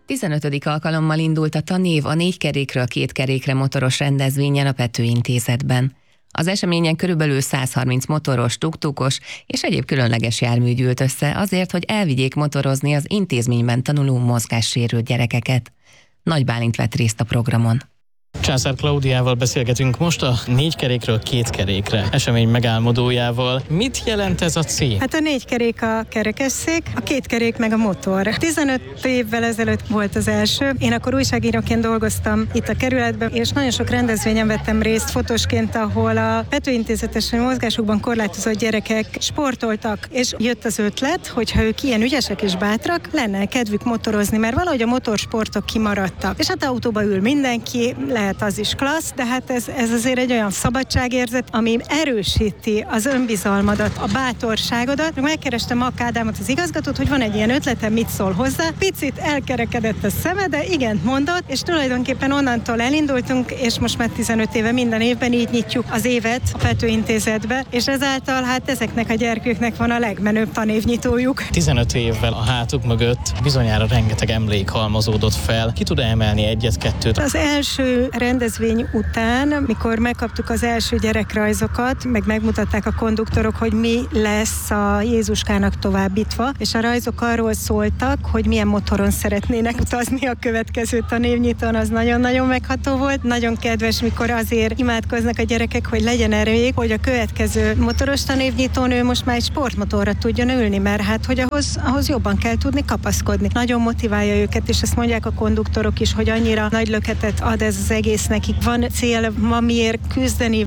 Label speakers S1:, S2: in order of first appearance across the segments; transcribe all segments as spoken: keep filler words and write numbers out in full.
S1: tizenötödik alkalommal indult a tanév a négy kerékről két kerékre motoros rendezvényen a Pető Intézetben. Az eseményen körülbelül száz harminc motoros, tuktukos és egyéb különleges jármű gyűlt össze azért, hogy elvigyék motorozni az intézményben tanuló mozgássérült gyerekeket. Nagy Bálint vett részt a programon.
S2: Császár Klaudiával beszélgetünk most a négy kerékről két kerékre esemény megálmodójával. Mit jelent ez a cím?
S3: Hát a négy kerék a kerekesszék, a két kerék meg a motor. tizenöt évvel ezelőtt volt az első. Én akkor újságíróként dolgoztam itt a kerületben, és nagyon sok rendezvényen vettem részt fotósként, ahol a Pető Intézetes mozgásukban korlátozott gyerekek sportoltak, és jött az ötlet, hogy ha ők ilyen ügyesek és bátrak, lenne kedvük motorozni, mert valahogy a motorsportok kimaradtak. És hát autóba ül mindenki, lehet az is klassz, de hát ez, ez azért egy olyan szabadságérzet, ami erősíti az önbizalmadat, a bátorságodat. Megkerestem Makk Ádámot, az igazgatót, hogy van egy ilyen ötletem, mit szól hozzá. Picit elkerekedett a szeme, de igent mondott, és tulajdonképpen onnantól elindultunk, és most már tizenöt éve minden évben így nyitjuk az évet a Pető Intézetbe, és ezáltal hát ezeknek a gyerkőknek van a legmenőbb tanévnyitójuk.
S2: tizenöt évvel a hátuk mögött bizonyára rengeteg emlék halmozódott fel. Ki tud emelni egyet-kettőt?
S3: Az első rendezvény után, mikor megkaptuk az első gyerekrajzokat, meg megmutatták a konduktorok, hogy mi lesz a Jézuskának továbbítva, és a rajzok arról szóltak, hogy milyen motoron szeretnének utazni a következő tanévnyitón, az nagyon-nagyon megható volt. Nagyon kedves, mikor azért imádkoznak a gyerekek, hogy legyen erejék, hogy a következő motoros tanévnyitón ő most már egy sportmotorra tudjon ülni, mert hát, hogy ahhoz, ahhoz jobban kell tudni kapaszkodni. Nagyon motiválja őket, és ezt mondják a konduktorok is, hogy annyira nagy löketet ad ez az egész, nekik van cél, miért küzdeni.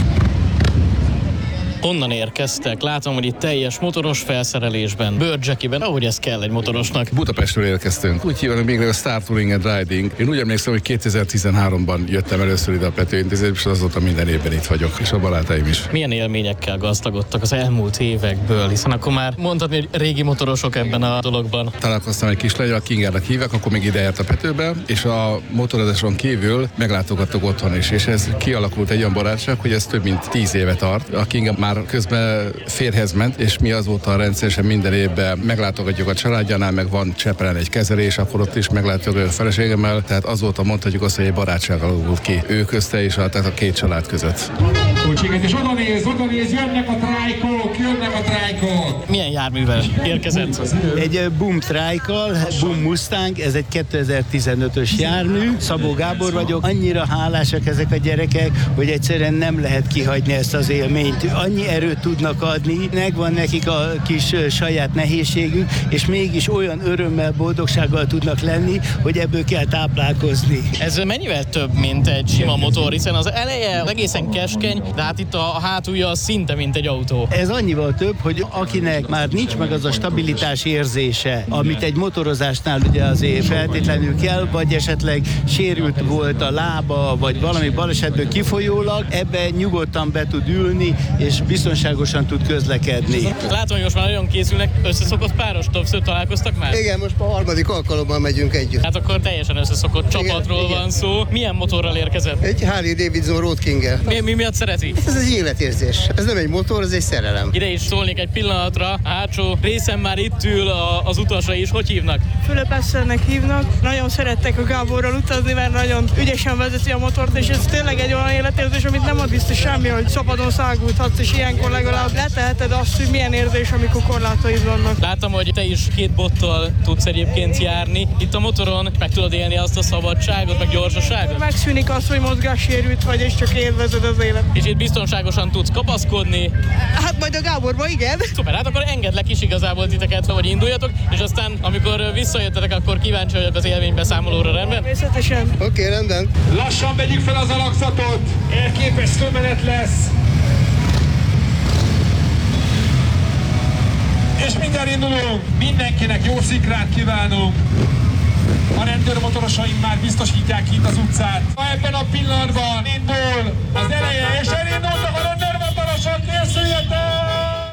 S2: Honnan érkeztek? Látom, hogy itt teljes motoros felszerelésben, bőrcsekiben, ahogy ez kell egy motorosnak.
S4: Budapestről érkeztünk. Úgy hívanak még a Star Touring and Riding. Én úgy emlékszem, hogy kétezer-tizenháromban jöttem először ide a Pető Intézetbe, és azóta minden évben itt vagyok, és a barátaim is.
S2: Milyen élményekkel gazdagodtak az elmúlt évekből, hiszen akkor már mondhatni, hogy régi motorosok ebben a dologban.
S4: Találkoztam egy kislányra, a Kingernek hívják, akkor még ide járt a Petőbe, és a motorozáson kívül meglátogattuk otthon is, és ez kialakult egy olyan barátság, hogy ez több mint tíz éve tart. A Kinga már közben férhez ment, és mi azóta rendszeresen minden évben meglátogatjuk a családjánál, meg van Csepelen egy kezelés, akkor ott is meglátogatjuk a feleségemmel, tehát azóta mondhatjuk azt, hogy egy barátság alakult ki ő közte és a, tehát a két család között.
S5: És oda néz, oda néz, jönnek a trájkok, jönnek a trájkok!
S2: Milyen járművel érkezett?
S6: Egy Boom Trájkkal, Boom Mustang, ez egy kétezer-tizenötös jármű. Szabó Gábor vagyok. Annyira hálásak ezek a gyerekek, hogy egyszerűen nem lehet kihagyni ezt az élményt. Annyi erőt tudnak adni, megvan nekik a kis saját nehézségük, és mégis olyan örömmel, boldogsággal tudnak lenni, hogy ebből kell táplálkozni.
S2: Ez mennyivel több, mint egy sima motor, hiszen az eleje egészen keskeny, de hát itt a hátulja szinte, mint egy autó.
S6: Ez annyival több, hogy akinek már nincs meg az a stabilitás érzése, amit egy motorozásnál ugye azért feltétlenül kell, vagy esetleg sérült volt a lába, vagy valami balesetből kifolyólag, ebbe nyugodtan be tud ülni, és biztonságosan tud közlekedni.
S2: Látom, hogy most már nagyon készülnek, összeszokott páros, többször találkoztak már?
S7: Igen, most a harmadik alkalommal megyünk együtt.
S2: Hát akkor teljesen összeszokott csapatról igen, van igen. szó. Milyen motorral érkezett?
S7: Egy Harley Davidson Road King-el.
S2: Mi, mi miatt szereti?
S7: Ez egy életérzés. Ez nem egy motor, ez egy szerelem.
S2: Ide is szólnék egy pillanatra. A hátsó részen már itt ül a, az utasra is. Hogy hívnak?
S8: Fülöp Eszternek hívnak. Nagyon szerettek a Gáborral utazni, mert nagyon ügyesen vezeti a motort, és ez tényleg egy olyan életérzés, amit nem ad biztos semmi, hogy szabadon szágulthatsz, és ilyenkor legalább leteheted azt, hogy milyen érzés, amikor korlátaid vannak.
S2: Láttam, hogy te is két bottal tudsz egyébként járni. Itt a motoron meg tudod élni azt a szabadságot, meg gyorsaságot?
S8: Megszűnik az, hogy mozgássérült vagy, és csak élvezed az élet.
S2: És itt biztonságosan tudsz kapaszkodni.
S8: Hát majd a Gáborba, igen.
S2: Szuper, hát akkor engedlek is igazából titeket, hogy induljatok, és aztán, amikor visszajöttetek, akkor kíváncsi vagyok az élménybeszámolóra, rendben?
S8: Természetesen.
S7: Oké, okay, rendben.
S5: Lassan vegyük fel az alakzatot. Elképes szömenet lesz. És mindjárt indulunk. Mindenkinek jó szikrát kívánunk. A rendőrmotorosaink már biztosítják itt az utcát. Ebben a pillanatban indul az eleje, és elindultak a rendőrmotorosok, készüljetek!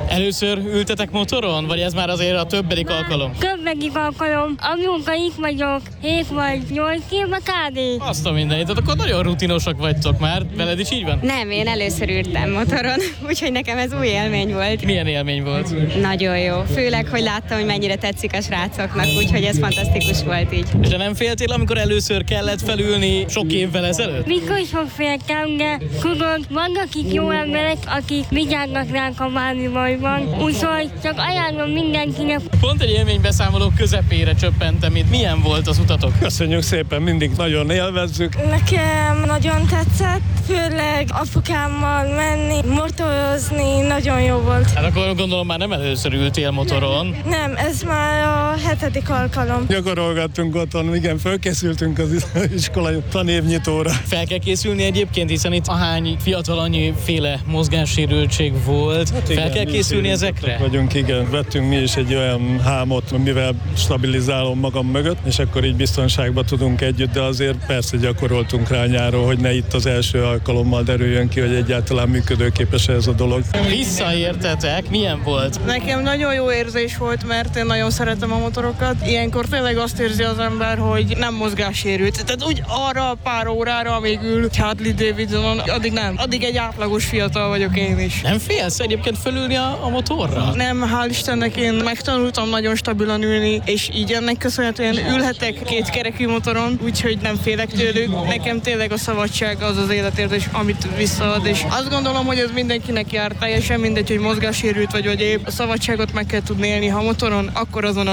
S2: Először ültetek motoron, vagy ez már azért a többedik alkalom?
S9: Többedik alkalom. Amióta itt vagyok, hét vagy nyolc éve kb.
S2: Azt a mindenit, tehát akkor nagyon rutinosak vagytok már, veled is így van?
S10: Nem, én először ültem motoron, úgyhogy nekem ez új élmény volt.
S2: Milyen élmény volt?
S10: Nagyon jó, főleg, hogy láttam, hogy mennyire tetszik a srácoknak, úgyhogy ez fantasztikus volt így.
S2: És de nem féltél, amikor először kellett felülni sok évvel ezelőtt?
S9: Mikor sok féltem, de tudod, vannak itt jó emberek, akik vigyáznak ránk, ha bármi baj van, úgyhogy csak ajánlom mindenkinek.
S2: Pont egy élménybeszámoló közepére csöppentem itt. Milyen volt az utatok?
S11: Köszönjük szépen, mindig nagyon élvezzük.
S12: Nekem nagyon tetszett, főleg apukámmal menni, motorozni, nagyon jó volt.
S2: Hát akkor gondolom már nem először ültél motoron.
S12: Nem, ez már a hetedik alkalom.
S11: Gyakorolgattunk otthon, igen, fölkészültünk az iskolai tanévnyitóra.
S2: Fel kell készülni egyébként, hiszen itt ahány fiatal annyiféle mozgássérültség volt. Hát igen, fel kell készülni ezekre?
S11: Vagyunk, igen, vettünk mi is egy olyan hámot, mivel stabilizálom magam mögött, és akkor így biztonságban tudunk együtt, de azért persze gyakoroltunk rá nyáron, hogy ne itt az első alkalommal derüljön ki, hogy egyáltalán működőképes ez a dolog.
S2: Visszaértetek, milyen volt?
S8: Nekem nagyon jó érzés volt, mert én nagyon szeretem a motorokat. Ilyenkor tényleg azt érzi az ember, hogy nem mozgássérült. Tehát úgy arra pár órára, amíg ül Harley Davidsonon, addig nem. Addig egy átlagos fiatal vagyok én is.
S2: Nem félsz egyébként fölülni a, a motorra?
S8: Nem, hál' Istennek én megtanultam nagyon stabilan ülni, és így ennek köszönhetően ülhetek két kerekű motoron, úgyhogy nem félek tőlük. Nekem tényleg a szabadság az az életérzés, amit visszaad, és azt gondolom, hogy ez mindenkinek jár, teljesen mindegy, hogy mozgássérült vagy vagy épp. A szabadságot meg kell tudni élni, ha motoron, akkor azon a